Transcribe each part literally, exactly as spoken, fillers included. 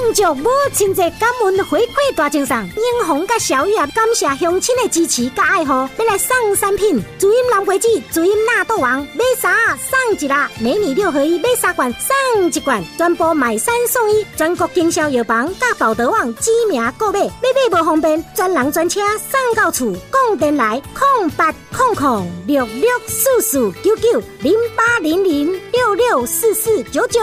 庆祝母亲节感恩回馈大赠送，英红甲小叶感谢乡亲的支持甲爱护，要来送产品：主饮蓝桂子、主饮纳豆王，买啥送一啦？美女六合一买三罐送一罐，全部买三送一，全国经销药房甲宝德网知名购买，买买无方便，专人专车送到厝，讲电来空八空空六六四四九九零八零零六六四四九九。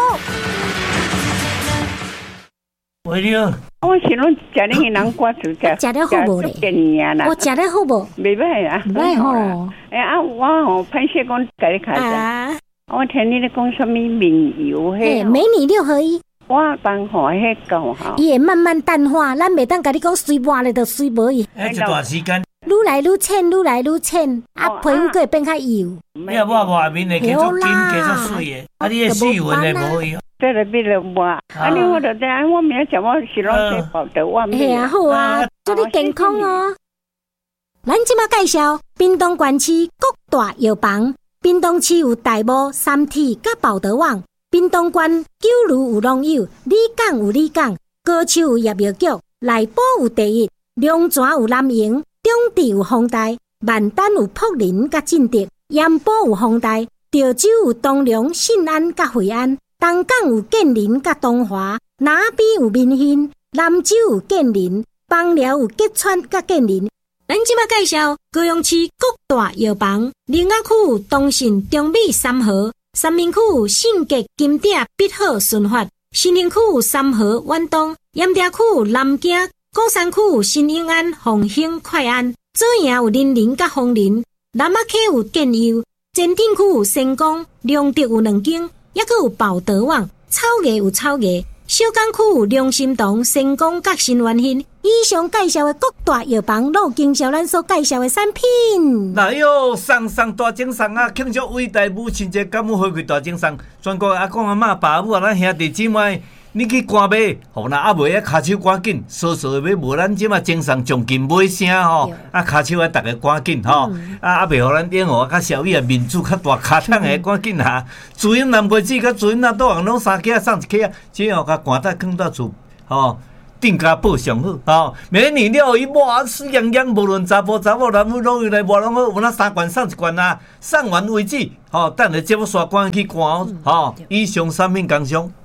喂，你好。 我是拢食恁个南瓜子食， 食得好无咧？我食得好无？ 袂歹啊， 袂好。 哎啊，我吼潘谢公甲你卡下，我听你咧讲什么面油迄？ 美女六合一。 我帮吼迄够哈。 伊会慢慢淡化，咱袂当甲你讲水抹咧，就水无伊。 迄一段时间。 愈来愈浅，愈来愈浅，啊，皮肤会变较油。 你若抹外面的，继续紧，继续水的，啊，你的水分的无伊。 这个比了抹，啊，你我就知，我明仔我是拢吃饱的，我没。 系啊，好啊，祝你健康哦。咱即马介绍屏东县市各大药房，屏东市有大埔、三体、甲宝德网；屏东县九如有龙友，里港有里港，高手有叶药局，内埔有第一，龙泉有南营，中地有丰台，万丹有福林甲进德，盐埔有丰台，潮州有东龙、信安甲惠安。东港有建林甲东华，南边有民兴，南州有建林，枋寮有吉川甲建林。咱即马介绍高雄市各大药房，林雅区有东信、中美三和，三明区有信捷、金鼎、必好、顺发，新营区有三和、远东，盐埕区有南京，鼓山区有新永安、凤兴、快安，左营有林林甲丰林，南仔溪有建佑，前镇区有成功，良德有两间。也阁有宝德网，草nghệ有草nghệ，小港区有良心堂、成功甲新元兴。以上介绍的各大药房，都经销咱所介绍的产品。 来哟，送送大赠送啊！庆祝伟大母亲节感恩回馈大赠送，全国阿公阿嬷、爸母啊，咱兄弟姊妹。你去赶买，吼那啊袂啊骹手赶紧，扫扫的买，无咱即马精神奖金买啥吼？啊骹手啊，逐个赶紧吼，啊啊袂互咱演哦，甲小雨啊面子较大，骹疼的赶紧下。主饮南瓜子甲主饮啊，都人拢三支啊，送一支啊，只后甲赶快放到厝，吼。定价报上好，吼！美女了伊抹水洋洋，无论查甫查某男女拢有来抹拢好，有那三罐送一罐啊，送完为止，吼！等下节目刷关去看哦，吼！以上产品工商。